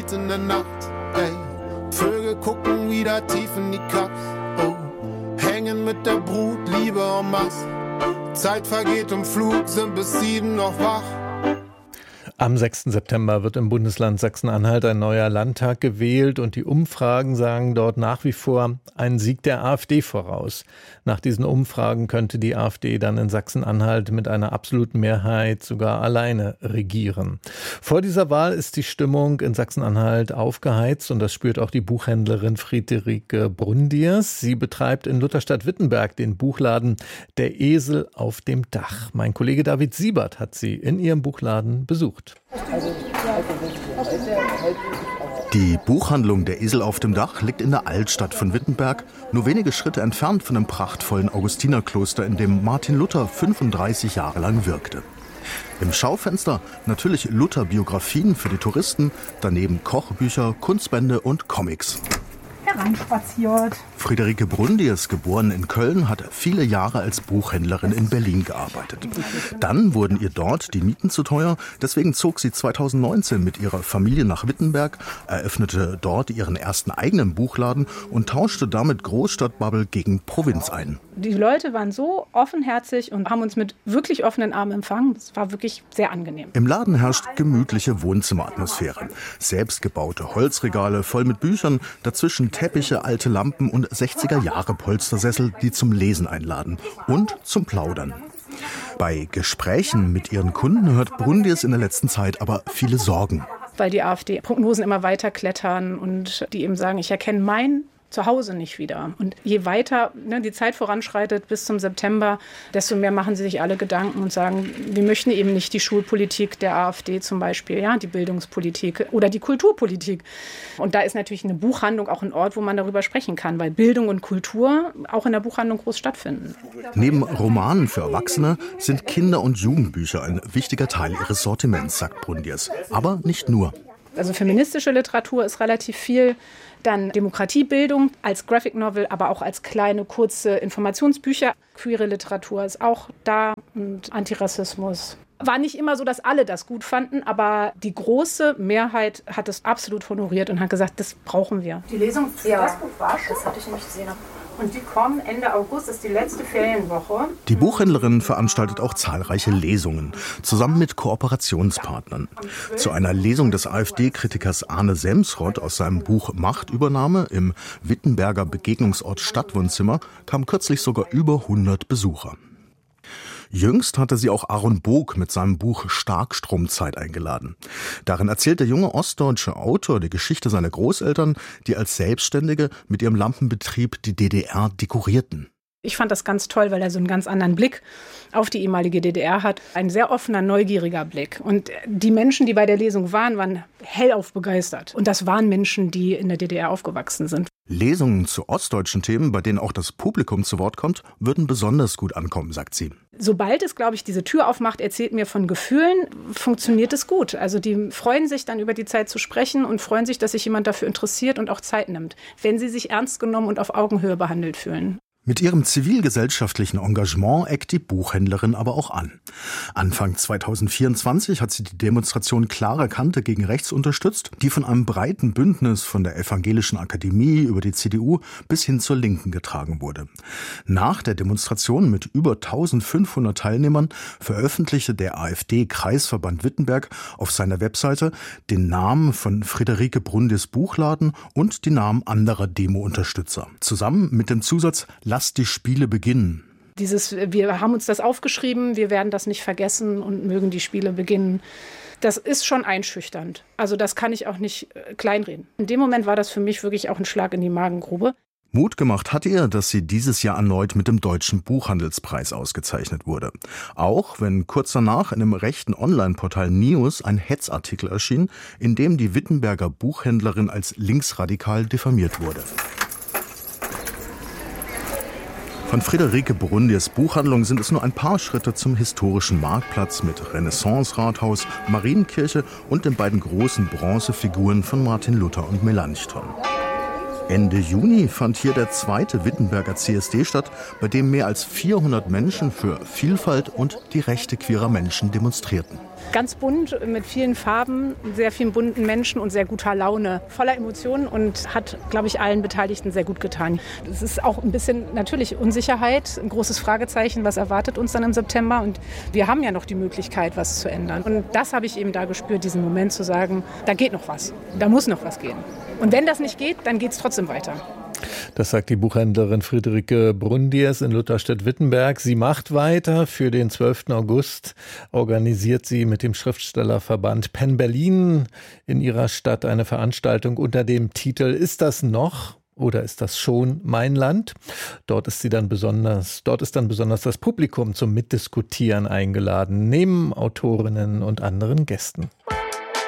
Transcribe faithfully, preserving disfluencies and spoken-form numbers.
mitten in der Nacht, ey. Vögel gucken wieder tief in die Cups, oh. Hängen mit der Brut, Liebe en masse. Zeit vergeht im Flug, sind bis sieben noch wach. Am sechsten September wird im Bundesland Sachsen-Anhalt ein neuer Landtag gewählt und die Umfragen sagen dort nach wie vor einen Sieg der AfD voraus. Nach diesen Umfragen könnte die AfD dann in Sachsen-Anhalt mit einer absoluten Mehrheit sogar alleine regieren. Vor dieser Wahl ist die Stimmung in Sachsen-Anhalt aufgeheizt und das spürt auch die Buchhändlerin Friederike Brundiers. Sie betreibt in Lutherstadt-Wittenberg den Buchladen Der Esel auf dem Dach. Mein Kollege David Siebert hat sie in ihrem Buchladen besucht. Die Buchhandlung Der Esel auf dem Dach liegt in der Altstadt von Wittenberg, nur wenige Schritte entfernt von dem prachtvollen Augustinerkloster, in dem Martin Luther fünfunddreißig Jahre lang wirkte. Im Schaufenster natürlich Luther-Biografien für die Touristen, daneben Kochbücher, Kunstbände und Comics. Heranspaziert. Friederike Brundiers, geboren in Köln, hat viele Jahre als Buchhändlerin in Berlin gearbeitet. Dann wurden ihr dort die Mieten zu teuer, deswegen zog sie zweitausendneunzehn mit ihrer Familie nach Wittenberg, eröffnete dort ihren ersten eigenen Buchladen und tauschte damit Großstadtbubble gegen Provinz ein. Die Leute waren so offenherzig und haben uns mit wirklich offenen Armen empfangen. Das war wirklich sehr angenehm. Im Laden herrscht gemütliche Wohnzimmeratmosphäre. Selbstgebaute Holzregale voll mit Büchern, dazwischen Teppiche, alte Lampen und sechziger-Jahre-Polstersessel, die zum Lesen einladen und zum Plaudern. Bei Gesprächen mit ihren Kunden hört Brundiers in der letzten Zeit aber viele Sorgen. Weil die AfD-Prognosen immer weiter klettern und die eben sagen, ich erkenne mein Zuhause nicht wieder. Und je weiter ne, die Zeit voranschreitet bis zum September, desto mehr machen sie sich alle Gedanken und sagen, wir möchten eben nicht die Schulpolitik der AfD zum Beispiel, ja, die Bildungspolitik oder die Kulturpolitik. Und da ist natürlich eine Buchhandlung auch ein Ort, wo man darüber sprechen kann, weil Bildung und Kultur auch in der Buchhandlung groß stattfinden. Neben Romanen für Erwachsene sind Kinder- und Jugendbücher ein wichtiger Teil ihres Sortiments, sagt Brundiers. Aber nicht nur. Also feministische Literatur ist relativ viel. Dann Demokratiebildung als Graphic Novel, aber auch als kleine, kurze Informationsbücher. Queere Literatur ist auch da und Antirassismus. War nicht immer so, dass alle das gut fanden, aber die große Mehrheit hat es absolut honoriert und hat gesagt, das brauchen wir. Die Lesung für ja, das Buch war schon, das hatte ich nicht gesehen. Und die kommen Ende August, das ist die letzte Ferienwoche. Die Buchhändlerin veranstaltet auch zahlreiche Lesungen, zusammen mit Kooperationspartnern. Zu einer Lesung des AfD-Kritikers Arne Semsrott aus seinem Buch Machtübernahme im Wittenberger Begegnungsort Stadtwohnzimmer kamen kürzlich sogar über hundert Besucher. Jüngst hatte sie auch Aaron Boog mit seinem Buch Starkstromzeit eingeladen. Darin erzählt der junge ostdeutsche Autor die Geschichte seiner Großeltern, die als Selbstständige mit ihrem Lampenbetrieb die D D R dekorierten. Ich fand das ganz toll, weil er so einen ganz anderen Blick auf die ehemalige D D R hat. Ein sehr offener, neugieriger Blick. Und die Menschen, die bei der Lesung waren, waren hellauf begeistert. Und das waren Menschen, die in der D D R aufgewachsen sind. Lesungen zu ostdeutschen Themen, bei denen auch das Publikum zu Wort kommt, würden besonders gut ankommen, sagt sie. Sobald es, glaube ich, diese Tür aufmacht, erzählt mir von Gefühlen, funktioniert es gut. Also die freuen sich dann über die Zeit zu sprechen und freuen sich, dass sich jemand dafür interessiert und auch Zeit nimmt, wenn sie sich ernst genommen und auf Augenhöhe behandelt fühlen. Mit ihrem zivilgesellschaftlichen Engagement eckt die Buchhändlerin aber auch an. Anfang zweitausendvierundzwanzig hat sie die Demonstration Klare Kante gegen Rechts unterstützt, die von einem breiten Bündnis von der Evangelischen Akademie über die C D U bis hin zur Linken getragen wurde. Nach der Demonstration mit über eintausendfünfhundert Teilnehmern veröffentlichte der AfD-Kreisverband Wittenberg auf seiner Webseite den Namen von Friederike Brundiers Buchladen und die Namen anderer Demo-Unterstützer. Zusammen mit dem Zusatz Lasst die Spiele beginnen. Dieses, wir haben uns das aufgeschrieben, wir werden das nicht vergessen und mögen die Spiele beginnen. Das ist schon einschüchternd. Also das kann ich auch nicht kleinreden. In dem Moment war das für mich wirklich auch ein Schlag in die Magengrube. Mut gemacht hat ihr, dass sie dieses Jahr erneut mit dem Deutschen Buchhandelspreis ausgezeichnet wurde. Auch wenn kurz danach in dem rechten Online-Portal News ein Hetzartikel erschien, in dem die Wittenberger Buchhändlerin als linksradikal diffamiert wurde. Von Friederike Brundiers Buchhandlung sind es nur ein paar Schritte zum historischen Marktplatz mit Renaissance-Rathaus, Marienkirche und den beiden großen Bronzefiguren von Martin Luther und Melanchthon. Ende Juni fand hier der zweite Wittenberger C S D statt, bei dem mehr als vierhundert Menschen für Vielfalt und die Rechte queerer Menschen demonstrierten. Ganz bunt, mit vielen Farben, sehr vielen bunten Menschen und sehr guter Laune. Voller Emotionen und hat, glaube ich, allen Beteiligten sehr gut getan. Es ist auch ein bisschen natürlich Unsicherheit, ein großes Fragezeichen, was erwartet uns dann im September. Und wir haben ja noch die Möglichkeit, was zu ändern. Und das habe ich eben da gespürt, diesen Moment zu sagen, da geht noch was, da muss noch was gehen. Und wenn das nicht geht, dann geht es trotzdem weiter. Das sagt die Buchhändlerin Friederike Brundiers in Lutherstedt-Wittenberg. Sie macht weiter. Für den zwölften August organisiert sie mit dem Schriftstellerverband Penn Berlin in ihrer Stadt eine Veranstaltung unter dem Titel Ist das noch? Oder ist das schon mein Land? Dort ist sie dann besonders, dort ist dann besonders das Publikum zum Mitdiskutieren eingeladen, neben Autorinnen und anderen Gästen.